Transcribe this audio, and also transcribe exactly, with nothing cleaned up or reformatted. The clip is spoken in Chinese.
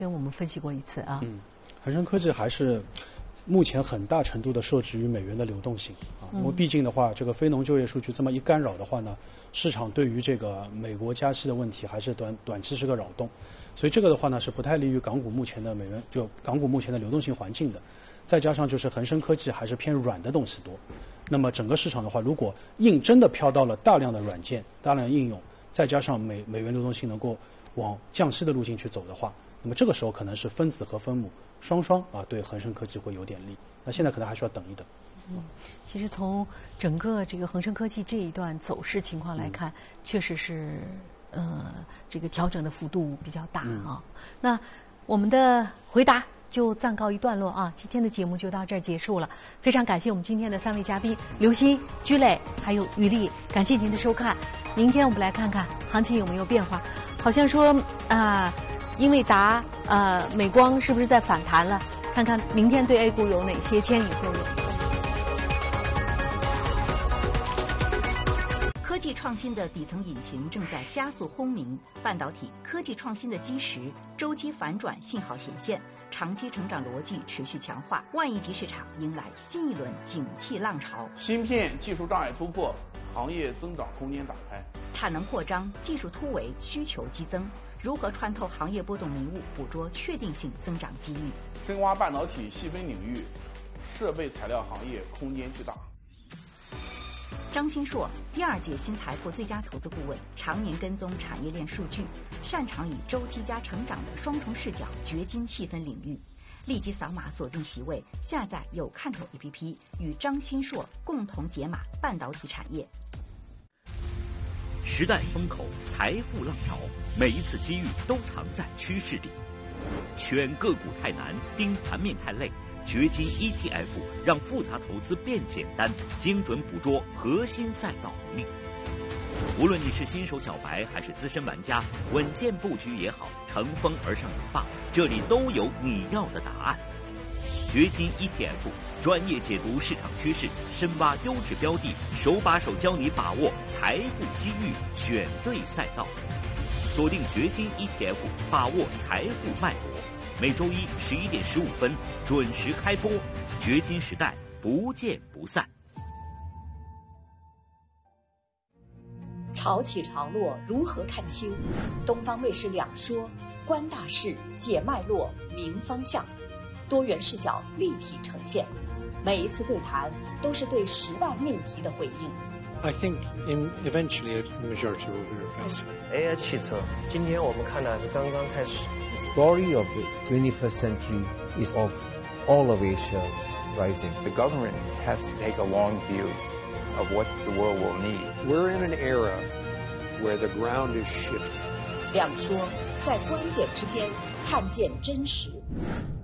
跟我们分析过一次啊。 嗯，恒生科技还是目前很大程度的受制于美元的流动性啊，因为毕竟的话，这个非农就业数据这么一干扰的话呢，市场对于这个美国加息的问题还是短短期是个扰动，所以这个的话呢是不太利于港股目前的美元就港股目前的流动性环境的。再加上就是恒生科技还是偏软的东西多，那么整个市场的话，如果硬真的飘到了大量的软件、大量的应用，再加上美美元流动性能够往降息的路径去走的话，那么这个时候可能是分子和分母双双啊对恒生科技会有点利。那现在可能还需要等一等。 嗯，其实从整个这个恒生科技这一段走势情况来看，嗯、确实是呃这个调整的幅度比较大啊。嗯、那我们的回答就暂告一段落啊，今天的节目就到这儿结束了。非常感谢我们今天的三位嘉宾刘鑫、居磊还有于丽，感谢您的收看。明天我们来看看行情有没有变化，好像说啊、呃，英伟达呃美光是不是在反弹了？看看明天对 A 股有哪些牵引作用。 科技创新的底层引擎正在加速轰鸣，半导体科技创新的基石周期反转信号显现，长期成长逻辑持续强化，万亿级市场迎来新一轮景气浪潮。 芯片技术障碍突破，行业增长空间打开， 产能扩张，技术突围，需求激增，如何穿透行业波动迷雾，捕捉确定性增长机遇？ 深挖半导体细分领域，设备材料行业空间巨大。 张新硕，第二届新财富最佳投资顾问，常年跟踪产业链数据，擅长以周期加成长的双重视角掘金细分领域。立即扫码锁定席位，下载有看头 A P P， 与张新硕共同解码半导体产业。 时代风口，财富浪潮，每一次机遇都藏在趋势里。选个股太难，盯盘面太累。掘金 E T F 让复杂投资变简单，精准捕捉核心赛道能力。无论你是新手小白还是资深玩家，稳健布局也好，乘风而上也罢，这里都有你要的答案。掘金 E T F 专业解读市场趋势，深挖优质标的，手把手教你把握财富机遇，选对赛道。锁定掘金 E T F， 把握财富脉搏。每周一十一点十五分准时开播，掘金时代不见不散。 潮起潮落如何看清？东方卫视两说，观大势，解脉络，明方向，多元视角立体呈现。每一次对谈都是对时代命题的回应。 I think in eventually the majority will be replaced. A I 汽车，今天我们看的是刚刚开始。 The story of the twenty-first century is of all of Asia rising. The government has to take a long view of what the world will need. We're in an era where the ground is shifting. 两说，在观点之间看见真实。